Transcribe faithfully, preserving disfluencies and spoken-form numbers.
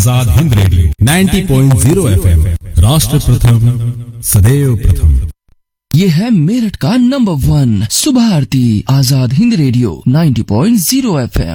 Azad Hind radio नब्बे point शून्य FM, राष्ट्र प्रथम सदैव प्रथम। ये है मेरठ का नंबर वन सुबह आरती आजाद हिंद रेडियो नब्बे पॉइंट शून्य एफएम।